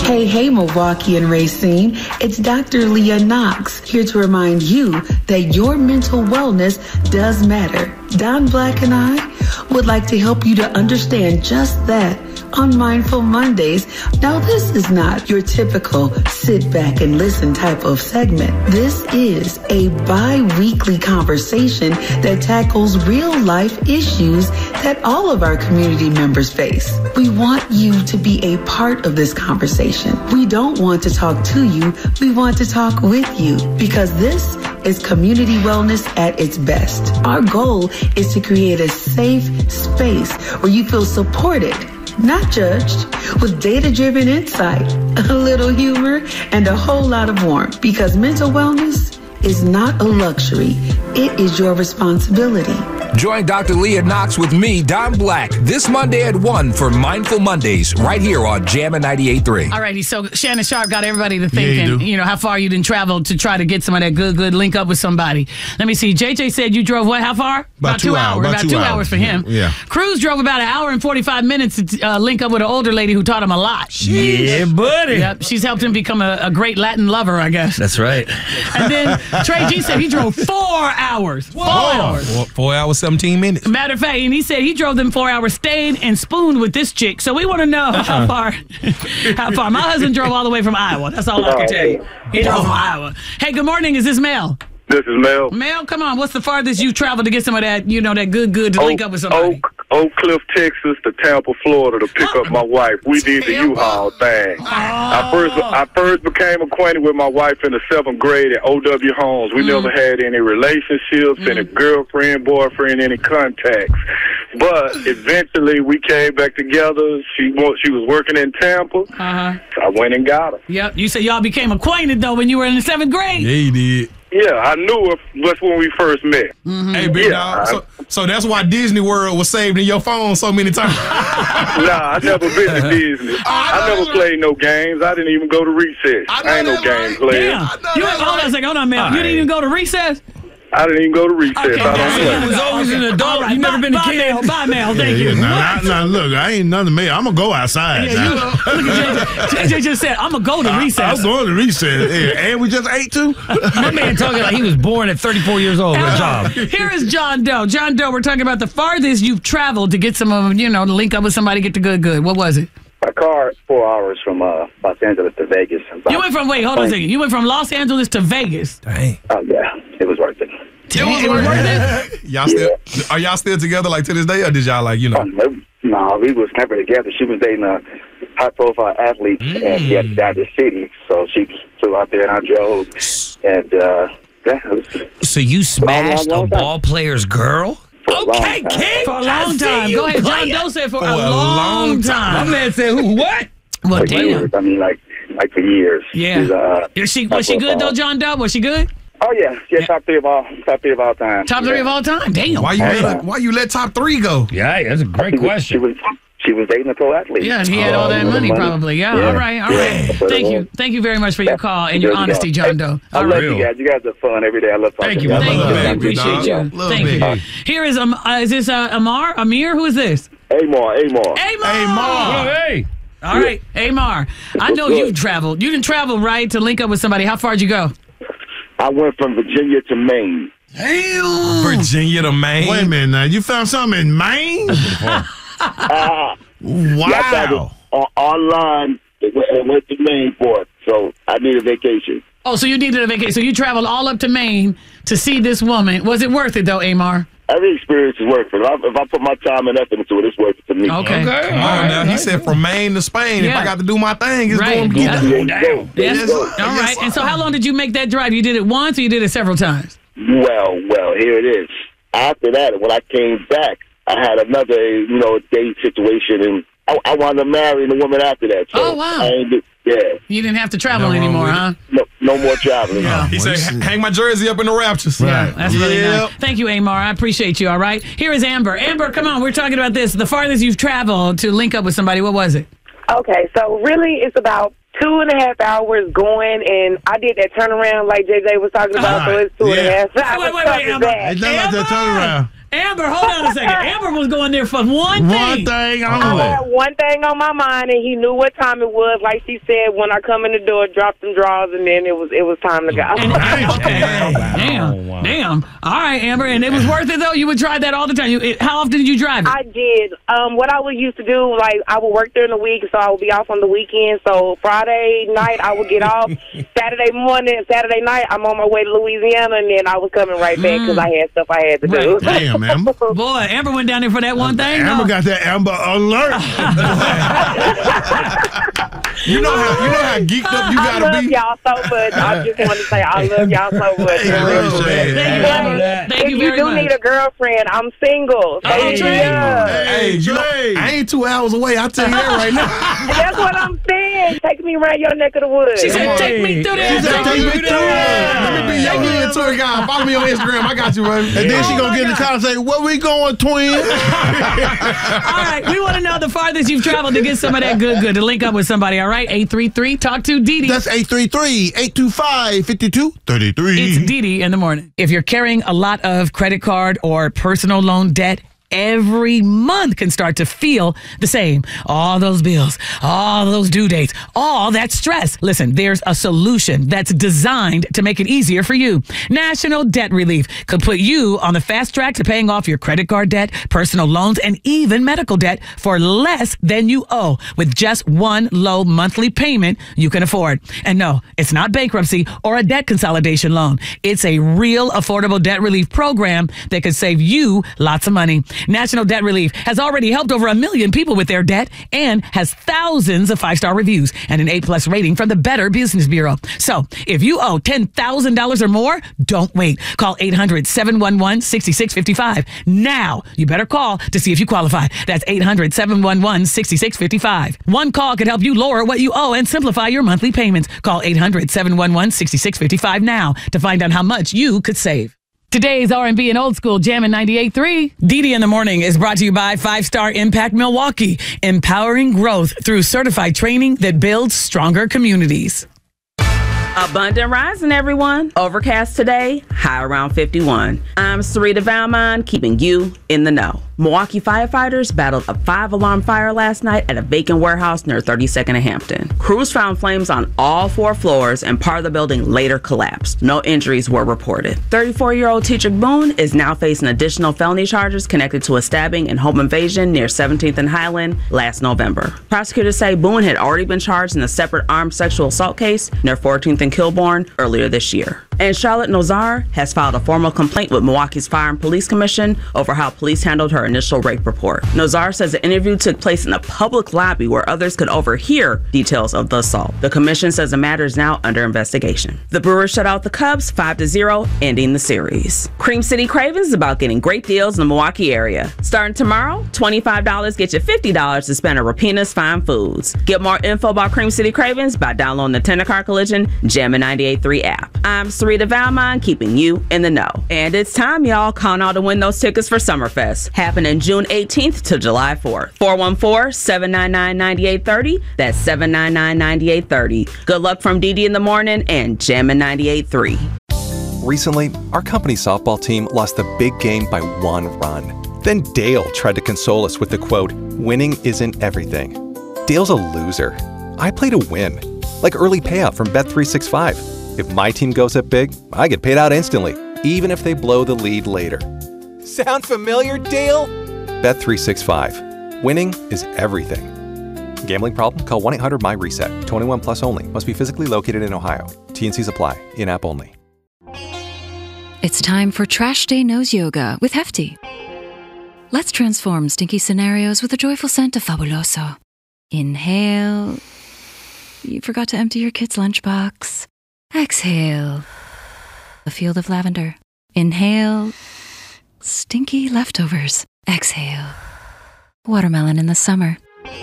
Hey, Milwaukee and Racine. It's Dr. Leah Knox here to remind you that your mental wellness does matter. Don Black and I would like to help you to understand just that on Mindful Mondays. Now, this is not your typical sit back and listen type of segment. This is a bi-weekly conversation that tackles real life issues that all of our community members face. We want you to be a part of this conversation. We don't want to talk to you. We want to talk with you, because this is community wellness at its best. Our goal is to create a safe space where you feel supported, not judged, with data-driven insight, a little humor, and a whole lot of warmth. Because mental wellness is not a luxury. It is your responsibility. Join Dr. Leah Knox with me, Don Black, this Monday at 1 for Mindful Mondays, right here on Jammin' 98.3. All righty, so Shannon Sharp got everybody to thinking, how far you didn't travel to try to get some of that good link up with somebody. Let me see. JJ said you drove what? How far? About 2 hours. About 2 hours for him. Yeah. Cruz drove about an hour and 45 minutes to link up with an older lady who taught him a lot. Yeah, buddy. Yep, she's helped him become a great Latin lover, I guess. That's right. And then Trey G said he drove 4 hours. 4 hours. 4 hours, 17 minutes. Matter of fact, and he said he drove them 4 hours, stayed and spooned with this chick. So we want to know how far. How far? My husband drove all the way from Iowa. That's all I can tell you. He drove from Iowa. Hey, good morning. Is this Mel? This is Mel. Mel, come on. What's the farthest you've traveled to get some of that, that good to link up with somebody? Oak Cliff, Texas to Tampa, Florida to pick up my wife. We did the U-Haul thing. I first became acquainted with my wife in the 7th grade at O.W. Holmes. We never had any relationships, any girlfriend, boyfriend, any contacts. But eventually we came back together. She was working in Tampa. So I went and got her. Yep. You said y'all became acquainted, though, when you were in the 7th grade? Yeah, you did. Yeah, I knew her. That's when we first met. Hey, big dog. So that's why Disney World was saved in your phone so many times. Nah, I never been to Disney. I never played no games. I didn't even go to recess. I ain't no game player. Hold on, Mel. You didn't even go to recess? I didn't even go to recess. Okay, I don't play. He was always an adult. Right. You never been a kid. Bye, Mel. Thank you. Now, look, I ain't nothing made. I'm going to go outside. Look at JJ just said, I'm going to go to recess. I'm going to recess. Yeah, and we just ate too. My man talking like he was born at 34 years old with a job. Here is John Doe. John Doe, we're talking about the farthest you've traveled to get some of them, to link up with somebody, get the good. What was it? My car, 4 hours from Los Angeles to Vegas. You went from, hold on a second. You went from Los Angeles to Vegas. Dang. Oh, yeah. It was worth it. It was worth it? Are y'all still together like to this day, or did y'all No, we was never together. She was dating a high-profile athlete and she had to die the city, so she flew out there and I drove. And So you smashed a ball player's girl? Okay, kid. For a long time. Go ahead, John Doe said for a long time. My man said, what? Well, damn. I mean, like for years. Yeah. Was she good though, John Doe? Was she good? Oh yeah, top three of all time. Top three of all time. Damn. Why you let top 3 go? Yeah, that's a great question. She was dating a pro athlete. Yeah, and he had all that money probably. Yeah. All right. Thank you very much for your call and your honesty, John Doe. I love you guys. You guys are fun every day. I love talking to you. Thank you. I appreciate you. Thank you. Here is this Amir? Who is this? Amar. Hey. All right, Amar. I know you've traveled. You didn't travel, right, to link up with somebody. How far did you go? I went from Virginia to Maine. Damn. Virginia to Maine? Wait a minute now. You found something in Maine? Wow. Online, it went to Maine for it, so I need a vacation. Oh, so you needed a vacation. So you traveled all up to Maine to see this woman. Was it worth it, though, Amar? Every experience is worth it. If I put my time and effort into it, it's worth it to me. Okay. Come on now. He said from Maine to Spain. If I got to do my thing, it's going to go down. Yes. All right. And so how long did you make that drive? You did it once or you did it several times? Well, here it is. After that, when I came back, I had another, date situation, and I wanted to marry the woman after that. So wow. You didn't have to travel anymore, huh? No more traveling. Yeah. He said, hang my jersey up in the Raptures. Yeah, that's really nice. Thank you, Amar. I appreciate you, all right? Here is Amber. Amber, come on. We're talking about this. The farthest you've traveled to link up with somebody, what was it? Okay, so really it's about 2.5 hours going, and I did that turnaround like JJ was talking about, so it's 2.5 hours. Wait, Amber. It's not like that turnaround. Amber, hold on a second. Amber was going there for one thing. One thing I only. had one thing on my mind, and he knew what time it was. Like she said, when I come in the door, drop some drawers, and then it was time to go. Damn. All right, Amber, and it was worth it though. You would drive that all the time. How often did you drive it? I did. What I would used to do, like I would work during the week, so I would be off on the weekend. So Friday night I would get off. Saturday morning, Saturday night I'm on my way to Louisiana, and then I was coming right back because I had stuff I had to do. Damn, Amber. Boy, Amber went down there for that one thing. Amber got that Amber alert. you know how geeked up you gotta I love be. y'all so much. I just want to say I love y'all so much. Thank you, Amber. Thank you if you very do much. need a girlfriend, I'm single. Hey, Hey, you know, I ain't 2 hours away. I'll tell you that right now. That's what I'm saying. Take me around your neck of the woods. She said, "Take me through there." She said, "Take me through there. Let me be your head tour guy. Follow me on Instagram. I got you, baby." And then she gonna get in the car and say, "Where we going, twin?" All right, we want to know the farthest you've traveled to get some of that good to link up with somebody. All right, 833 talk to Dee Dee. That's 833-825-5233. It's Dee Dee in the morning. If you're carrying a lot of credit card or personal loan debt, every month can start to feel the same. All those bills, all those due dates, all that stress. Listen, there's a solution that's designed to make it easier for you. National Debt Relief could put you on the fast track to paying off your credit card debt, personal loans, and even medical debt for less than you owe with just one low monthly payment you can afford. And no, it's not bankruptcy or a debt consolidation loan. It's a real affordable debt relief program that could save you lots of money. National Debt Relief has already helped over 1 million people with their debt and has thousands of 5-star reviews and an A+ rating from the Better Business Bureau. So if you owe $10,000 or more, don't wait. Call 800-711-6655. Now, you better call to see if you qualify. That's 800-711-6655. One call could help you lower what you owe and simplify your monthly payments. Call 800-711-6655 now to find out how much you could save. Today's R&B and old school Jammin' 98.3. Dee Dee in the morning is brought to you by 5-Star Impact Milwaukee, empowering growth through certified training that builds stronger communities. Abundant rising, everyone. Overcast today, high around 51. I'm Sarita Valmont, keeping you in the know. Milwaukee firefighters battled a 5-alarm fire last night at a vacant warehouse near 32nd and Hampton. Crews found flames on all 4 floors, and part of the building later collapsed. No injuries were reported. 34-year-old Teacher Boone is now facing additional felony charges connected to a stabbing and home invasion near 17th and Highland last November. Prosecutors say Boone had already been charged in a separate armed sexual assault case near 14th and Kilbourne earlier this year. And Charlotte Nozar has filed a formal complaint with Milwaukee's Fire and Police Commission over how police handled her initial rape report. Nozar says the interview took place in a public lobby where others could overhear details of the assault. The commission says the matter is now under investigation. The Brewers shut out the Cubs 5-0, ending the series. Cream City Cravings is about getting great deals in the Milwaukee area. Starting tomorrow, $25 gets you $50 to spend at Rapina's Fine Foods. Get more info about Cream City Cravings by downloading the Tennecar Collision Jammin' 98.3 app. I'm Sarita Valmont, keeping you in the know. And it's time, y'all. Count out to win those tickets for Summerfest, happening June 18th to July 4th. 414-799-9830. That's 799-9830. Good luck from Dee Dee in the morning and Jammin' 98.3. Recently, our company softball team lost the big game by 1 run. Then Dale tried to console us with the quote, "Winning isn't everything." Dale's a loser. I play to win, like early payout from Bet365. If my team goes up big, I get paid out instantly, even if they blow the lead later. Sound familiar, Dale? Bet365. Winning is everything. Gambling problem? Call 1-800-MY-RESET. 21 plus only. Must be physically located in Ohio. T&Cs apply. In-app only. It's time for Trash Day Nose Yoga with Hefty. Let's transform stinky scenarios with a joyful scent of Fabuloso. Inhale. You forgot to empty your kid's lunchbox. Exhale. A field of lavender. Inhale. Stinky leftovers. Exhale. Watermelon in the summer.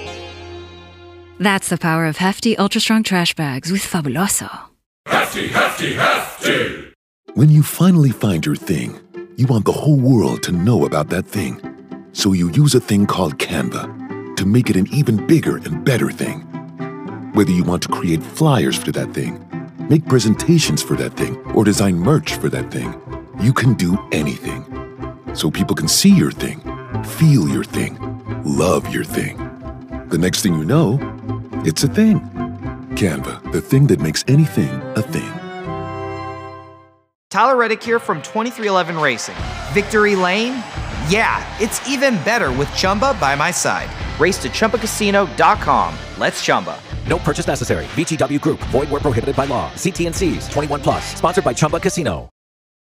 That's the power of Hefty Ultra Strong Trash Bags with Fabuloso. Hefty, Hefty, Hefty! When you finally find your thing, you want the whole world to know about that thing. So you use a thing called Canva to make it an even bigger and better thing. Whether you want to create flyers for that thing, make presentations for that thing, or design merch for that thing, you can do anything. so people can see your thing, feel your thing, love your thing. The next thing you know, it's a thing. Canva, the thing that makes anything a thing. Tyler Reddick here from 2311 Racing. Victory Lane? Yeah, it's even better with Chumba by my side. Race to ChumbaCasino.com. Let's Chumba. No purchase necessary. VGW Group. Void where prohibited by law. See T&Cs. 21+. Sponsored by Chumba Casino.